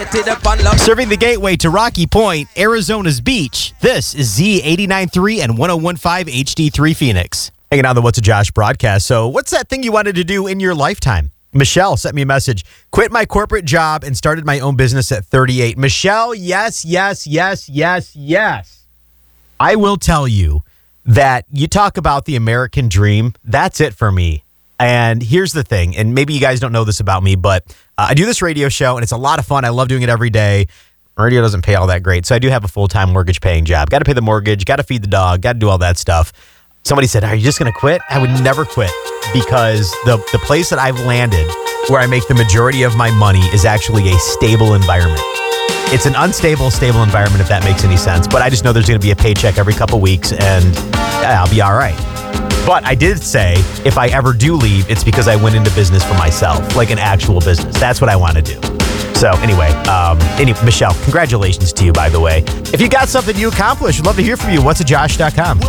Serving the gateway to Rocky Point, Arizona's beach. This is Z89.3 and 101.5 HD3 Phoenix. Hanging on the What's a Josh broadcast. So what's that thing you wanted to do in your lifetime? Michelle sent me a message. Quit my corporate job and started my own business at 38. Michelle, yes. I will tell you that you talk about the American dream. That's it for me. And here's the thing, and maybe you guys don't know this about me, but I do this radio show, and it's a lot of fun. I love doing it every day. Radio doesn't pay all that great, so I do have a full-time mortgage-paying job. Got to pay the mortgage, got to feed the dog, got to do all that stuff. Somebody said, are you just going to quit? I would never quit because the place that I've landed where I make the majority of my money is actually a stable environment. It's an unstable, stable environment, if that makes any sense. But I just know there's going to be a paycheck every couple weeks, and I'll be all right. But I did say if I ever do leave, it's because I went into business for myself, like an actual business. That's what I want to do. So anyway, Michelle, congratulations to you, by the way. If you got something you accomplished, I'd love to hear from you. Whatsajosh.com.